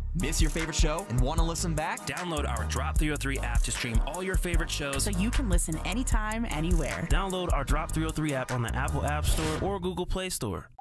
Miss your favorite show and want to listen back? Download our Drop 303 app to stream all your favorite shows so you can listen anytime, anywhere. Download our Drop 303 app on the Apple App Store or Google Play Store.